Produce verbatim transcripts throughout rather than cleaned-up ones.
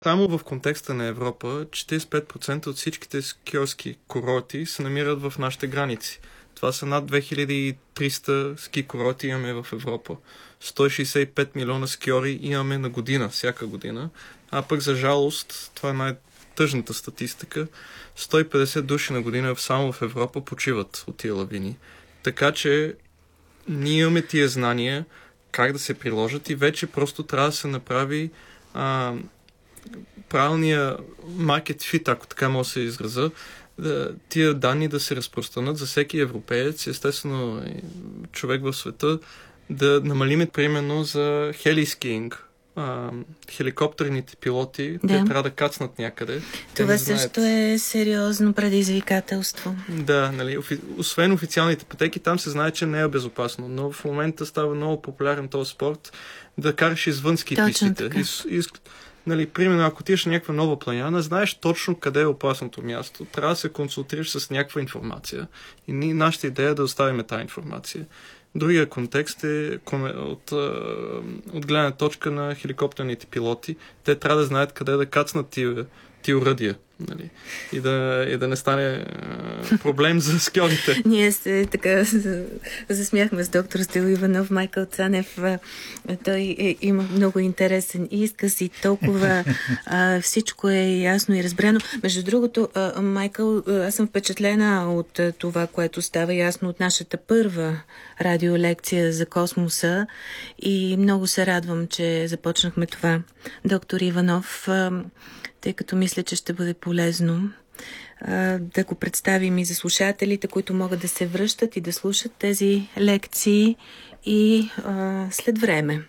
Само в контекста на Европа, четиридесет и пет процента от всичките скиорски курорти се намират в нашите граници. Това са над две хиляди и триста ски курорти имаме в Европа. сто и шейсет и пет милиона скиори имаме на година, всяка година. А пък за жалост, това е най-тъжната статистика, сто и петдесет души на година само в Европа почиват от тия лавини. Така че ние имаме тия знания как да се приложат и вече просто трябва да се направи а, правилния market fit, ако така може да се израза, да, тия данни да се разпространят за всеки европеец, естествено човек в света, да намалиме примерно за хелискинг. А, хеликоптерните пилоти, да. Те трябва да кацнат някъде. Това също е сериозно предизвикателство. Да, нали, офи... освен официалните пътеки, там се знае, че не е безопасно, но в момента става много популярен този спорт да караш извън ски пистите. И, и, нали, примерно, ако отидеш на някаква нова планина, знаеш точно къде е опасното място. Трябва да се консултираш с някаква информация. И ние, нашата идея е да оставим тази информация. Другия контекст е от, от гледна точка на хеликоптерните пилоти. Те трябва да знаят къде да кацнат тия, тия уръдия. Нали? И, да, и да не стане проблем за скиорите. Ние се така засмяхме с доктор Стоил Иванов. Майкъл Цанев, той е, има много интересен изказ и толкова а, всичко е ясно и разбрано. Между другото, а, Майкъл, аз съм впечатлена от това, което става ясно от нашата първа радиолекция за космоса и много се радвам, че започнахме това. Доктор Иванов, а, тъй като мисля, че ще бъде полезно а, да го представим и за слушателите, които могат да се връщат и да слушат тези лекции и а, след време.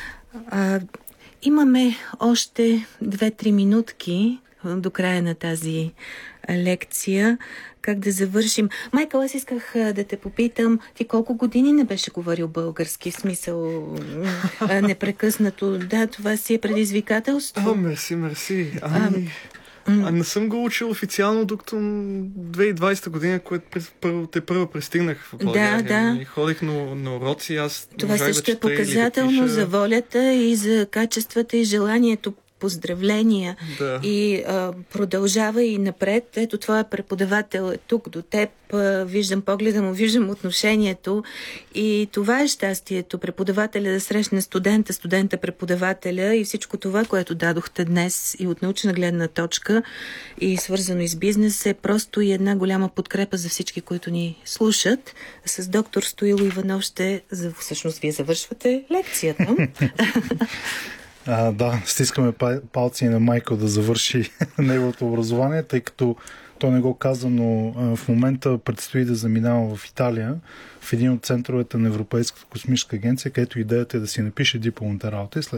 А, имаме още две-три минутки до края на тази лекция. Как да завършим? Майкъл, аз исках да те попитам, ти колко години не беше говорил български, смисъл непрекъснато? Да, това си е предизвикателство. О, мерси, мерси. Ами, а, не съм го учил официално, докато две хиляди и двадесета година, което първо, те първо пристигнах в България. Да, да. Ходих на, на уроци, аз това също да е показателно да за волята и за качествата и желанието. Поздравления да. И а, продължава и напред. Ето, твоя преподавател е тук до теб. А, виждам погледа му, виждам отношението. И това е щастието. Преподавателя да срещне студента, студента преподавателя и всичко това, което дадохте днес и от научна гледна точка и свързано и с бизнес е просто и една голяма подкрепа за всички, които ни слушат. С доктор Стоил Иванов ще... Всъщност, вие завършвате лекцията. А, да, стискаме палци на Майкъл да завърши неговото образование, тъй като той не го каза, но а, в момента предстои да заминава в Италия, в един от центровете на Европейската космическа агенция, където идеята е да си напише дипломната работа и след